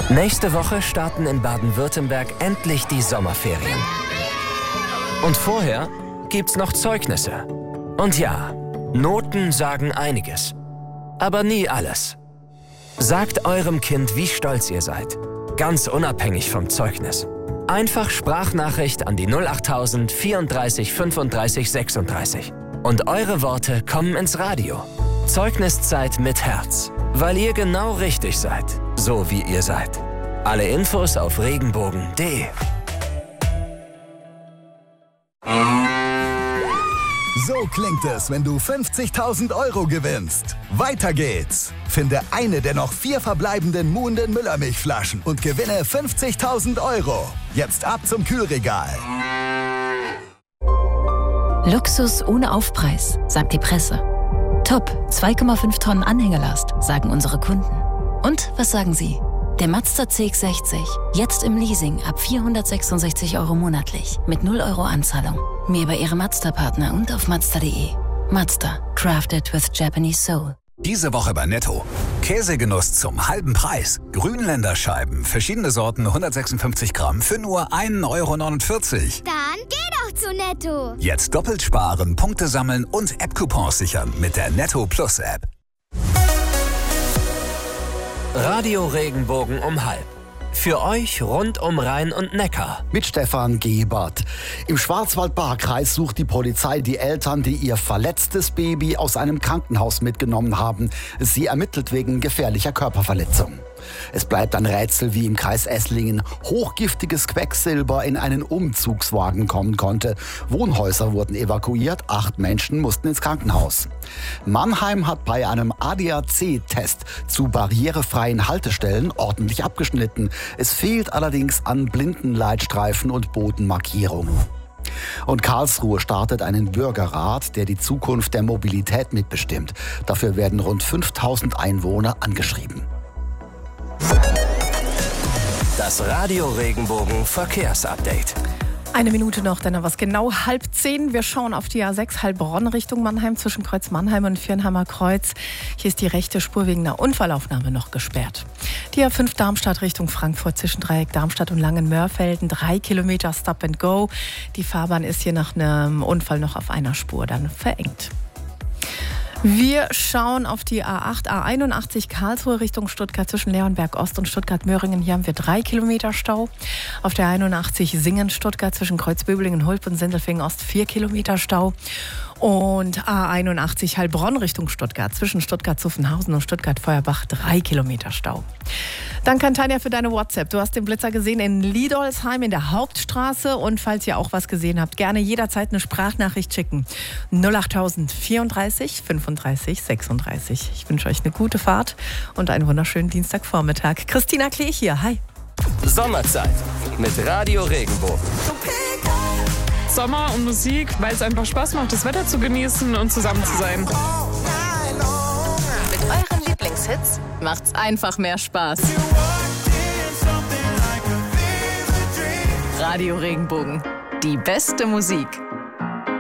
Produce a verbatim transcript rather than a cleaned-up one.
Nächste Woche starten in Baden-Württemberg endlich die Sommerferien. Und vorher gibt's noch Zeugnisse. Und ja, Noten sagen einiges. Aber nie alles. Sagt eurem Kind, wie stolz ihr seid. Ganz unabhängig vom Zeugnis. Einfach Sprachnachricht an die null achttausend vierunddreißig fünfunddreißig sechsunddreißig. Und eure Worte kommen ins Radio. Zeugniszeit mit Herz. Weil ihr genau richtig seid. So wie ihr seid. Alle Infos auf regenbogen punkt de. So klingt es, wenn du fünfzigtausend Euro gewinnst. Weiter geht's. Finde eine der noch vier verbleibenden Muhnden Müllermilchflaschen und gewinne fünfzigtausend Euro. Jetzt ab zum Kühlregal. Luxus ohne Aufpreis, sagt die Presse. Top, zwei Komma fünf Tonnen Anhängelast, sagen unsere Kunden. Und was sagen Sie? Der Mazda C X sechzig, jetzt im Leasing ab vierhundertsechsundsechzig Euro monatlich mit null Euro Anzahlung. Mehr bei Ihrem Mazda-Partner und auf mazda punkt de. Mazda, crafted with Japanese soul. Diese Woche bei Netto. Käsegenuss zum halben Preis. Grünländerscheiben, verschiedene Sorten, hundertsechsundfünfzig Gramm für nur ein Euro neunundvierzig. Dann geh doch zu Netto. Jetzt doppelt sparen, Punkte sammeln und App-Coupons sichern mit der Netto Plus App. Radio Regenbogen um halb. Für euch rund um Rhein und Neckar. Mit Stefan Gebert. Im Schwarzwald-Baar-Kreis sucht die Polizei die Eltern, die ihr verletztes Baby aus einem Krankenhaus mitgenommen haben. Sie ermittelt wegen gefährlicher Körperverletzung. Es bleibt ein Rätsel, wie im Kreis Esslingen hochgiftiges Quecksilber in einen Umzugswagen kommen konnte. Wohnhäuser wurden evakuiert, acht Menschen mussten ins Krankenhaus. Mannheim hat bei einem A D A C-Test zu barrierefreien Haltestellen ordentlich abgeschnitten. Es fehlt allerdings an Blindenleitstreifen und Bodenmarkierungen. Und Karlsruhe startet einen Bürgerrat, der die Zukunft der Mobilität mitbestimmt. Dafür werden rund fünftausend Einwohner angeschrieben. Das Radio Regenbogen Verkehrsupdate. Eine Minute noch, dann war es genau halb zehn. Wir schauen auf die A sechs Heilbronn Richtung Mannheim zwischen Kreuz Mannheim und Viernheimer Kreuz. Hier ist die rechte Spur wegen einer Unfallaufnahme noch gesperrt. Die A fünf Darmstadt Richtung Frankfurt zwischen Dreieck Darmstadt und Langenmörfelden. Drei Kilometer Stop and Go. Die Fahrbahn ist hier nach einem Unfall noch auf einer Spur dann verengt. Wir schauen auf die A acht, A einundachtzig Karlsruhe Richtung Stuttgart zwischen Leonberg Ost und Stuttgart-Möhringen. Hier haben wir drei Kilometer Stau. Auf der einundachtzig Singen-Stuttgart zwischen Kreuzböblingen, Hulp und Sindelfingen Ost vier Kilometer Stau. Und A einundachtzig Heilbronn Richtung Stuttgart zwischen Stuttgart-Zuffenhausen und Stuttgart-Feuerbach drei Kilometer Stau. Danke an Tanja für deine WhatsApp. Du hast den Blitzer gesehen in Liedolsheim in der Hauptstraße. Und falls ihr auch was gesehen habt, gerne jederzeit eine Sprachnachricht schicken. null achttausend vierunddreißig fünfunddreißig sechsunddreißig. Ich wünsche euch eine gute Fahrt und einen wunderschönen Dienstagvormittag. Christina Klee hier. Hi. Sommerzeit mit Radio Regenbogen. Sommer und Musik, weil es einfach Spaß macht, das Wetter zu genießen und zusammen zu sein. Mit euren Lieblingshits macht's einfach mehr Spaß. Radio Regenbogen. Die beste Musik.